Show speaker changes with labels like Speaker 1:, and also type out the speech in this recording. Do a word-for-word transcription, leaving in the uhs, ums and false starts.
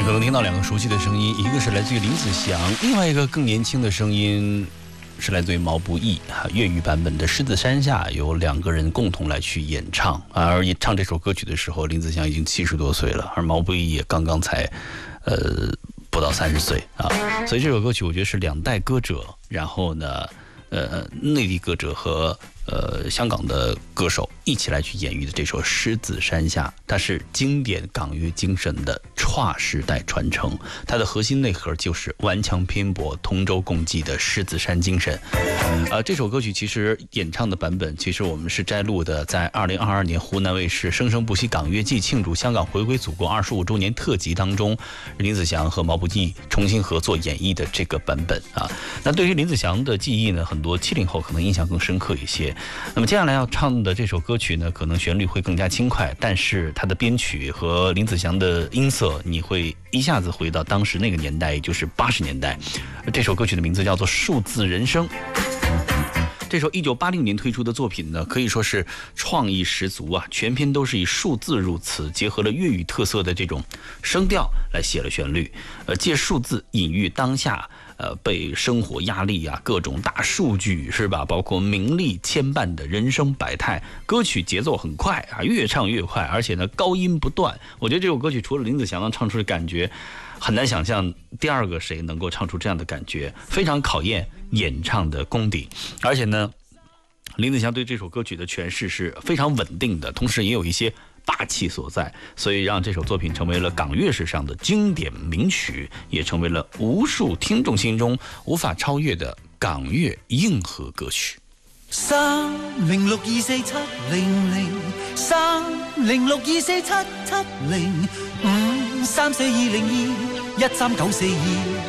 Speaker 1: 可能听到两个熟悉的声音，一个是来自于林子祥，另外一个更年轻的声音是来自于毛不易啊。粤语版本的《狮子山下》由两个人共同来去演唱，而唱这首歌曲的时候，林子祥已经七十多岁了，而毛不易也刚刚才呃不到三十岁啊。所以这首歌曲我觉得是两代歌者，然后呢，呃，内地歌者和呃香港的歌手一起来去演绎的这首《狮子山下》，它是经典港乐精神的跨时代传承，它的核心内核就是顽强拼搏、同舟共济的狮子山精神。呃，这首歌曲其实演唱的版本，其实我们是摘录的在二零二二年湖南卫视《生生不息港乐季》庆祝香港回归祖国二十五周年特辑当中，林子祥和毛不易重新合作演绎的这个版本啊。那对于林子祥的记忆呢，很多七零后可能印象更深刻一些。那么接下来要唱的这首歌曲呢，可能旋律会更加轻快，但是它的编曲和林子祥的音色，你会一下子回到当时那个年代，也就是八十年代。这首歌曲的名字叫做《数字人生》。这首一九八六年推出的作品呢，可以说是创意十足啊，全篇都是以数字入词，结合了粤语特色的这种声调来写了旋律，呃，借数字隐喻当下呃被生活压力啊、各种大数据是吧，包括名利牵绊的人生百态。歌曲节奏很快啊，越唱越快，而且呢高音不断。我觉得这首歌曲除了林子祥能唱出的感觉，很难想象第二个谁能够唱出这样的感觉，非常考验演唱的功底。而且呢，林子祥对这首歌曲的诠释是非常稳定的，同时也有一些霸气所在，所以让这首作品成为了港乐史上的经典名曲，也成为了无数听众心中无法超越的港乐硬核歌曲。
Speaker 2: 三零六二四七零零，三零六二四七七零，五三四二零二一三九四二。